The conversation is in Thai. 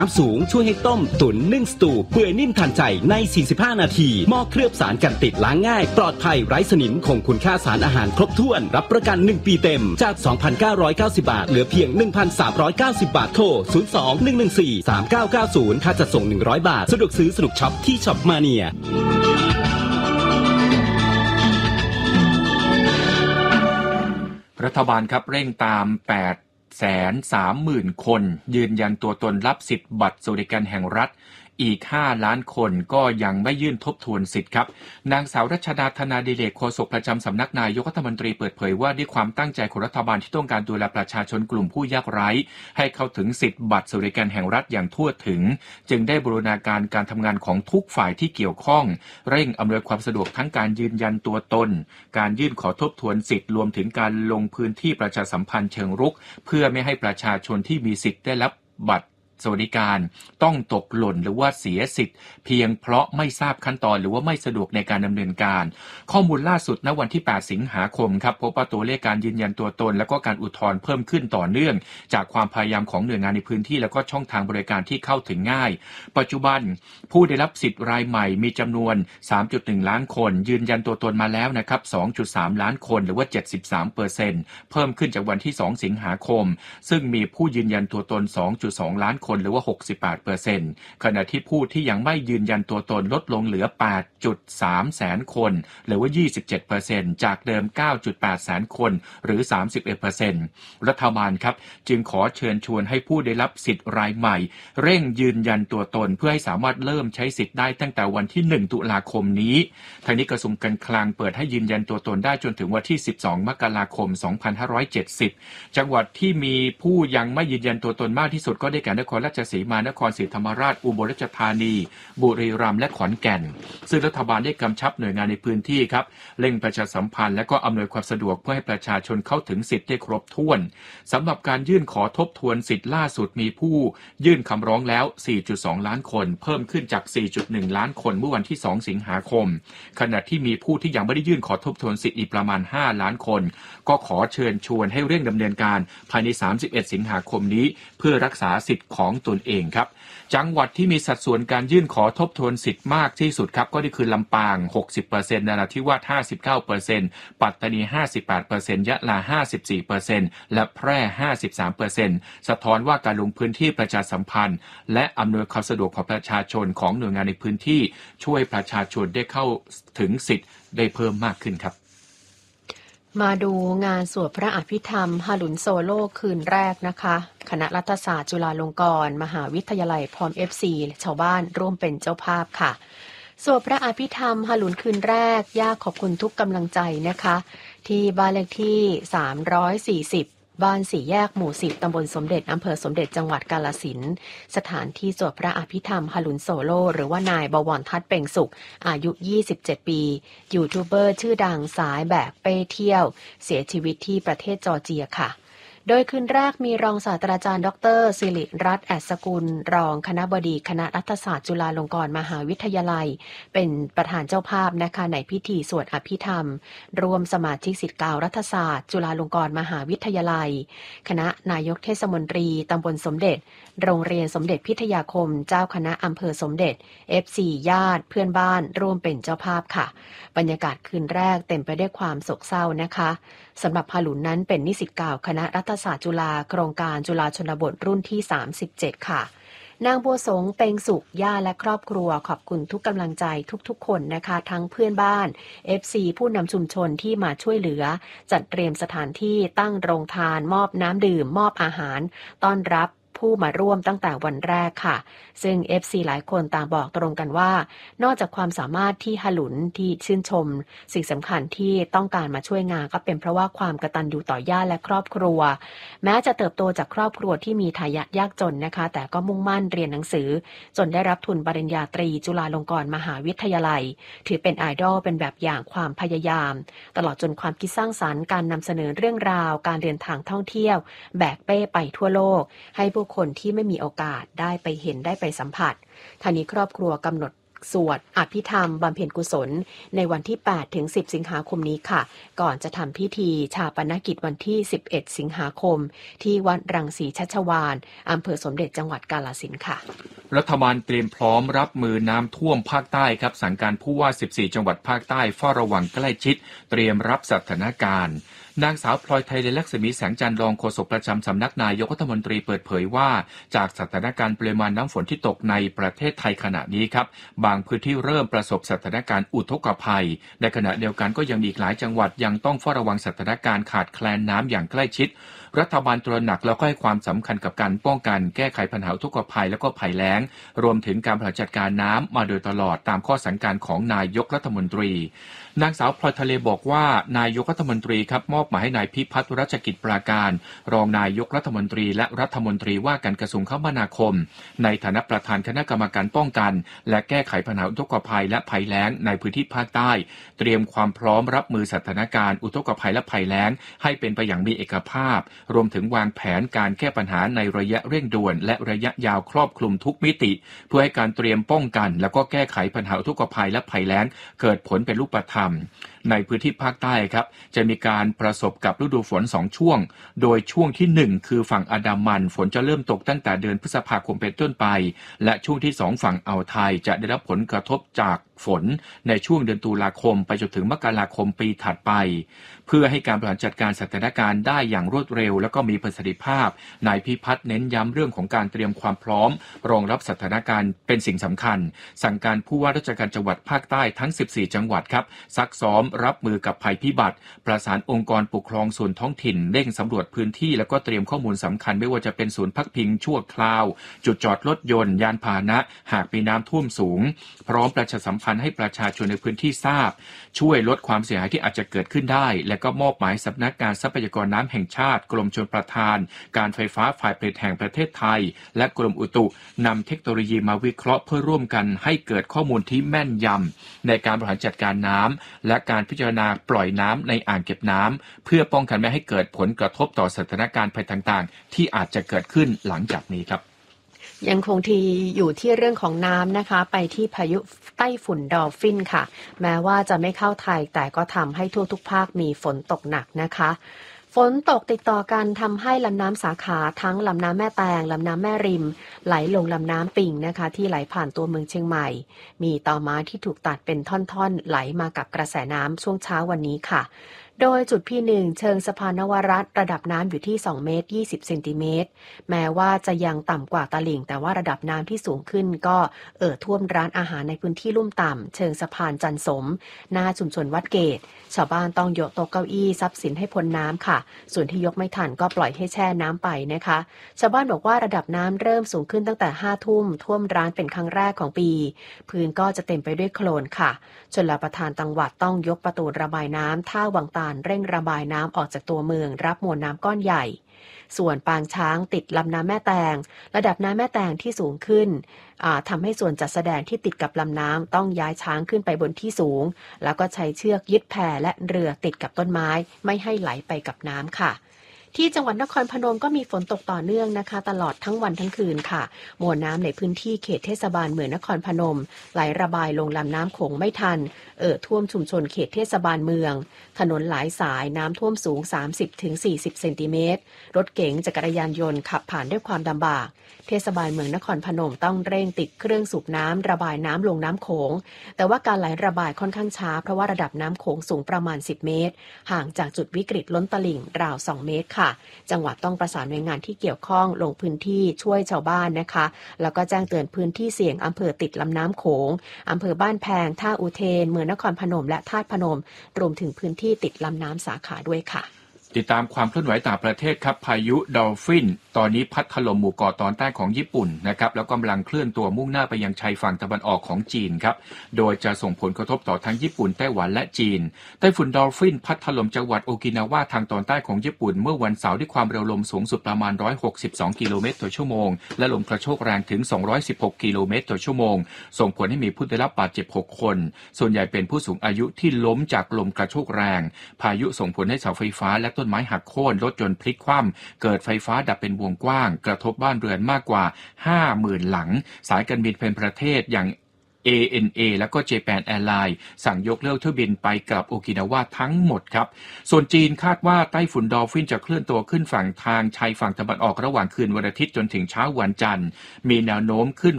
น้ำสูงช่วยให้ต้มตุ๋นนึ่งสตูเปื่อยนิ่มทันใจใน45นาทีหม้อเคลือบสารกันติดล้างง่ายปลอดภัยไร้สนิมคงคุณค่าสารอาหารครบถ้วนรับประกัน1ปีเต็มจาก 2,990 บาทเหลือเพียง 1,390 บาทโทร 02-114-3990 ค่าจัดส่ง100 บาทสะดวกซื้อสนุกช็อปที่ช็อปมาเนียรัฐบาลครับเร่งตาม830,000 คนยืนยันตัวตนรับสิทธิ์บัตรสวัสดิการแห่งรัฐอีก5ล้านคนก็ยังไม่ยื่นทบทวนสิทธิ์ครับนางสาวรัชดาธนาดิเรกโฆษกประจำสำนักนายกรัฐมนตรีเปิดเผยว่าด้วยความตั้งใจของรัฐบาลที่ต้องการดูแลประชาชนกลุ่มผู้ยากไร้ให้เข้าถึงสิทธิ์บัตรสวัสดิการแห่งรัฐอย่างทั่วถึงจึงได้บูรณาการการทำงานของทุกฝ่ายที่เกี่ยวข้องเร่งอำนวยความสะดวกทั้งการยืนยันตัวตนการยื่นขอทบทวนสิทธิ์รวมถึงการลงพื้นที่ประชาสัมพันธ์เชิงรุกเพื่อไม่ให้ประชาชนที่มีสิทธิ์ได้รับบัตรสวัสดิการต้องตกหล่นหรือว่าเสียสิทธิ์เพียงเพราะไม่ทราบขั้นตอนหรือว่าไม่สะดวกในการดำเนินการข้อมูลล่าสุดณวันที่8สิงหาคมครับพบว่าตัวเลขการยืนยันตัวตนและก็การอุทธรณ์เพิ่มขึ้นต่อเนื่องจากความพยายามของหน่วยงานในพื้นที่และก็ช่องทางบริการที่เข้าถึงง่ายปัจจุบันผู้ได้รับสิทธิ์รายใหม่มีจำนวน 3.1 ล้านคนยืนยันตัวตนมาแล้วนะครับ 2.3 ล้านคนหรือว่า 73% เพิ่มขึ้นจากวันที่2สิงหาคมซึ่งมีผู้ยืนยันตัวตน 2.2 ล้านคนหรือว่า 68% ขณะที่ผู้ที่ยังไม่ยืนยันตัวตนลดลงเหลือ 8.3 แสนคนหรือว่า 27% จากเดิม 9.8 แสนคนหรือ 31% รัฐบาลครับจึงขอเชิญชวนให้ผู้ได้รับสิทธิ์รายใหม่เร่งยืนยันตัวตนเพื่อให้สามารถเริ่มใช้สิทธิ์ได้ตั้งแต่วันที่1ตุลาคมนี้ทางนี้กระทรวงการคลังเปิดให้ยืนยันตัวตนได้จนถึงวันที่12มกราคม2570จังหวัดที่มีผู้ยังไม่ยืนยันตัวตนมากที่สุดก็ได้แก่นครราชสีมานครศรีธรรมราชอุบลราชธานีบุรีรัมย์และขอนแก่นซึ่งรัฐบาลได้กำชับหน่วยงานในพื้นที่ครับเร่งประชาสัมพันธ์และก็อำนวยความสะดวกเพื่อให้ประชาชนเข้าถึงสิทธิ์ได้ครบถ้วนสำหรับการยื่นขอทบทวนสิทธิ์ล่าสุดมีผู้ยื่นคำร้องแล้ว 4.2 ล้านคนเพิ่มขึ้นจาก 4.1 ล้านคนเมื่อวันที่2สิงหาคมขณะที่มีผู้ที่ยังไม่ได้ยื่นขอทบทวนสิทธิ์อีกประมาณ5ล้านคนก็ขอเชิญชวนให้เร่งดำเนินการภายใน31สิงหาคมนี้เพื่อรักษาสิทธิ์ของตนเองครับจังหวัดที่มีสัดส่วนการยื่นขอทบทวนสิทธิ์มากที่สุดครับก็คือลำปาง 60% นราธิวาส 59% ปัตตานี 58% ยะลา 54% และแพร่ 53% สะท้อนว่าการลงพื้นที่ประชาสัมพันธ์และอำนวยความสะดวกของประชาชนของหน่วยงานในพื้นที่ช่วยประชาชนได้เข้าถึงสิทธิ์ได้เพิ่มมากขึ้นครับมาดูงานสวดพระอภิธรรมหลุนโซโล่คืนแรกนะคะคณะรัฐศาสตร์จุฬาลงกรณ์มหาวิทยาลัยพร้อม FC ชาวบ้านร่วมเป็นเจ้าภาพค่ะสวดพระอภิธรรมหลุนคืนแรกย่าขอบคุณทุกกำลังใจนะคะที่บ้านเลขที่340บ้านสี่แยกหมู่10ตำบลสมเด็จอำเภอสมเด็จจังหวัดกาฬสินธุ์สถานที่สวดพระอภิธรรมหลุนโซโล่หรือว่านายบวรทัศน์เป่งสุขอายุ27ปียูทูบเบอร์ชื่อดังสายแบกเป้เที่ยวเสียชีวิตที่ประเทศจอร์เจียค่ะโดยคืนแรกมีรองศาสตราจารย์ดร.ศิริรัตน์ แอดสกุลรองคณบดีคณะรัฐศาสตร์จุฬาลงกรณ์มหาวิทยาลัยเป็นประธานเจ้าภาพนะคะในพิธีสวดอภิธรรมรวมสมาชิกศิษย์เก่ารัฐศาสตร์จุฬาลงกรณ์มหาวิทยาลัยคณะนายกเทศมนตรีตำบลสมเด็จโรงเรียนสมเด็จพิทยาคมเจ้าคณะอำเภอสมเด็จ FC ญาติเพื่อนบ้านร่วมเป็นเจ้าภาพค่ะบรรยากาศคืนแรกเต็มไปด้วยความโศกเศร้านะคะสำหรับพาหลุนนั้นเป็นนิสิตเก่าคณะรัฐศาสตร์จุฬาโครงการจุฬาชนบทรุ่นที่37ค่ะนางบัวสงเปงสุขย่าและครอบครัวขอบคุณทุกกำลังใจทุกๆคนนะคะทั้งเพื่อนบ้าน FC ผู้นำชุมชนที่มาช่วยเหลือจัดเตรียมสถานที่ตั้งโรงทานมอบน้ำดื่มมอบอาหารต้อนรับผู้มาร่วมตั้งแต่วันแรกค่ะซึ่ง FC หลายคนต่างบอกตรงกันว่านอกจากความสามารถที่หลุนที่ชื่นชมสิ่งสำคัญที่ต้องการมาช่วยงานก็เป็นเพราะว่าความกตัญญูต่อญาติและครอบครัวแม้จะเติบโตจากครอบครัวที่มีฐานะยากจนนะคะแต่ก็มุ่งมั่นเรียนหนังสือจนได้รับทุนปริญญาตรีจุฬาลงกรณ์มหาวิทยาลัยถือเป็นไอดอลเป็นแบบอย่างความพยายามตลอดจนความคิดสร้างสรรค์การนำเสนอเรื่องราวการเดินทางท่องเที่ยวแบกเป้ไปทั่วโลกให้ผู้คนที่ไม่มีโอกาสได้ไปเห็นได้ไปสัมผัสทางนี้ครอบครัวกำหนดสวดอภิธรรมบำเพ็ญกุศลในวันที่8ถึง10สิงหาคมนี้ค่ะก่อนจะทำพิธีชาปนกิจวันที่11สิงหาคมที่วัดรังสีชัชวาลอำเภอสมเด็จจังหวัดกาฬสินธุ์ค่ะรัฐบาลเตรียมพร้อมรับมือน้ำท่วมภาคใต้ครับสั่งการผู้ว่า14จังหวัดภาคใต้เฝ้าระวังใกล้ชิดเตรียมรับสถานการณ์นางสาวพลอยไทยเลลักษมีแสงจันทร์รองโฆษกประจำสำนักนายกรัฐมนตรีเปิดเผยว่าจากสถานการณ์ปริมาณน้ำฝนที่ตกในประเทศไทยขณะนี้ครับบางพื้นที่เริ่มประสบสถานการณ์อุทกภัยในขณะเดียวกันก็ยังมีอีกหลายจังหวัดยังต้องเฝ้าระวังสถานการณ์ขาดแคลนน้ำอย่างใกล้ชิดรัฐบาลตระหนักแล้วก็ให้ความสำคัญกับการป้องกันแก้ไขปัญหาอุทกภัยและก็ภัยแล้งรวมถึงการบริหารจัดการน้ำมาโดยตลอดตามข้อสั่งการของนายกรัฐมนตรีนางสาวพลอยทะเลบอกว่านายกรัฐมนตรีครับมอบหมายให้นายพิพัฒน์รัชกิจปราการรองนายกรัฐมนตรีและรัฐมนตรีว่าการกระทรวงคมนาคมในฐานะประธานคณะกรรมการป้องกันและแก้ไขปัญหาอุทกภัยและภัยแล้งในพื้นที่ภาคใต้เตรียมความพร้อมรับมือสถานการณ์อุทกภัยและภัยแล้งให้เป็นไปอย่างมีเอกภาพรวมถึงวางแผนการแก้ปัญหาในระยะเร่งด่วนและระยะยาวครอบคลุมทุกมิติเพื่อให้การเตรียมป้องกันแล้วก็แก้ไขปัญหาอุทกภัยและภัยแล้งเกิดผลเป็นรูปธรรมในพื้นที่ภาคใต้ครับจะมีการประสบกับฤดูฝน2ช่วงโดยช่วงที่1คือฝั่งอันดามันฝนจะเริ่มตกตั้งแต่เดือนพฤษภาคมเป็นต้นไปและช่วงที่2ฝั่งอ่าวไทยจะได้รับผลกระทบจากฝนในช่วงเดือนตุลาคมไปจนถึงมกราคมปีถัดไปเพื่อให้การบริหารจัดการสถานการณ์ได้อย่างรวดเร็วและก็มีประสิทธิภาพนายพิพัฒน์เน้นย้ำเรื่องของการเตรียมความพร้อมรองรับสถานการณ์เป็นสิ่งสำคัญสั่งการผู้ว่าราชการจังหวัดภาคใต้ทั้ง14จังหวัดครับซักซ้อมรับมือกับภัยพิบัติประสานองค์กรปกครองส่วนท้องถิ่นเร่งสำรวจพื้นที่แล้วก็เตรียมข้อมูลสำคัญไม่ว่าจะเป็นศูนย์พักพิงชั่วคราวจุดจอดรถยนต์ยานพาหนะหากมีน้ำท่วมสูงพร้อมประชาสัมพันธ์ให้ประชาชนในพื้นที่ทราบช่วยลดความเสียหายที่อาจจะเกิดขึ้นได้และก็มอบหมายสำนักงานทรัพยากรน้ำแห่งชาติกรมชลประทานการไฟฟ้าฝ่ายผลิตแห่งประเทศไทยและกรมอุตุนำเทคโนโลยีมาวิเคราะห์เพื่อร่วมกันให้เกิดข้อมูลที่แม่นยำในการบริหารจัดการน้ำและการพิจารณาปล่อยน้ำในอ่างเก็บน้ำเพื่อป้องกันไม่ให้เกิดผลกระทบต่อสถานการณ์ภัยต่างๆที่อาจจะเกิดขึ้นหลังจากนี้ครับยังคงที่อยู่ที่เรื่องของน้ำนะคะไปที่พายุไต้ฝุ่นดอลฟินค่ะแม้ว่าจะไม่เข้าไทยแต่ก็ทำให้ทั่วทุกภาคมีฝนตกหนักนะคะฝนตกติดต่อกันทำให้ลำน้ำสาขาทั้งลำน้ำแม่แตงลำน้ำแม่ริมไหลลงลำน้ำปิงนะคะที่ไหลผ่านตัวเมืองเชียงใหม่มีต่อไม้ที่ถูกตัดเป็นท่อนๆไหลมากับกระแสน้ำช่วงเช้าวันนี้ค่ะโดยจุดที่1เชิงสะพานนวรัตน์ระดับน้ำอยู่ที่2เมตร20เซนติเมตรแม้ว่าจะยังต่ำกว่าตลิ่งแต่ว่าระดับน้ำที่สูงขึ้นก็ท่วมร้านอาหารในพื้นที่ลุ่มต่ำเชิงสะพานจันสมหน้าชุมชนวัดเกตชาวบ้านต้องยกโต๊ะเก้าอี้ทรัพย์สินให้พ้นน้ำค่ะส่วนที่ยกไม่ทันก็ปล่อยให้แช่น้ำไปนะคะชาวบ้านบอกว่าระดับน้ำเริ่มสูงขึ้นตั้งแต่5 ทุ่มท่วมร้านเป็นครั้งแรกของปีพื้นก็จะเต็มไปด้วยโคลนค่ะชลประทานจังหวัดต้องยกประตูระบายน้ำท่าวังตาลเร่งระบายน้ำออกจากตัวเมืองรับมวลน้ำก้อนใหญ่ส่วนปางช้างติดลำน้ำแม่แตงระดับน้ำแม่แตงที่สูงขึ้นทำให้ส่วนจัดแสดงที่ติดกับลำน้ำต้องย้ายช้างขึ้นไปบนที่สูงแล้วก็ใช้เชือกยึดแพและเรือติดกับต้นไม้ไม่ให้ไหลไปกับน้ำค่ะที่จังหวัดนครพนมก็มีฝนตกต่อเนื่องนะคะตลอดทั้งวันทั้งคืนค่ะมวลน้ำในพื้นที่เขตเทศบาลเมืองนครพนมไหลระบายลงลำน้ำโขงไม่ทันท่วมชุมชนเขตเทศบาลเมืองถนนหลายสายน้ำท่วมสูง 30-40 เซนติเมตรรถเก๋งจักรยานยนต์ขับผ่านด้วยความลำบากเทศบาลเมืองนครพนมต้องเร่งติดเครื่องสูบน้ำระบายน้ำลงน้ำโขงแต่ว่าการไหลระบายค่อนข้างช้าเพราะว่าระดับน้ำโขงสูงประมาณ10 เมตรห่างจากจุดวิกฤตล้นตลิ่งราว2 เมตรค่ะจังหวัดต้องประสานหน่วยงานที่เกี่ยวข้องลงพื้นที่ช่วยชาวบ้านนะคะแล้วก็แจ้งเตือนพื้นที่เสี่ยงอำเภอติดลำน้ำโขงอำเภอบ้านแพงท่าอุเทนเมืองนครพนมและธาตุพนมรวมถึงพื้นที่ติดลำน้ำสาขาด้วยค่ะติดตามความเคลื่อนไหวต่างประเทศครับพายุดอลฟินตอนนี้พัดถล่มหมู่เกาะตอนใต้ของญี่ปุ่นนะครับแล้วกำลังเคลื่อนตัวมุ่งหน้าไปยังชายฝั่งตะวันออกของจีนครับโดยจะส่งผลกระทบต่อทั้งญี่ปุ่นไต้หวันและจีนไต้ฝุ่นดอลฟินพัดถล่มจังหวัดโอกินาวาทางตอนใต้ของญี่ปุ่นเมื่อวันเสาร์ด้วยความเร็วลมสูงสุดประมาณ162กิโลเมตรต่อชั่วโมงและลมกระโชกแรงถึง216กิโลเมตรต่อชั่วโมงส่งผลให้มีผู้ได้รับบาดเจ็บ6คนส่วนใหญ่เป็นผู้สูงอายุที่ล้มจากลมกระโชกแรงพายุส่งผลให้เสาไฟฟ้าและต้นไม้หักโค่นรถยนต์พลิกคว่ำเกิดไฟฟ้าดับเป็นวงกว้างกระทบบ้านเรือนมากกว่า 50,000 หลังสายการบินเป็นประเทศอย่าง ANA แล้วก็ Japan Airlines สั่งยกเลิกเที่ยวบินไปกลับโอกินาวาทั้งหมดครับส่วนจีนคาดว่าไต้ฝุ่นดอลฟินจะเคลื่อนตัวขึ้นฝั่งทางชายฝั่งตะวันออกระหว่างคืนวันอาทิตย์จนถึงเช้าวันจันทร์มีแนวโน้มขึ้น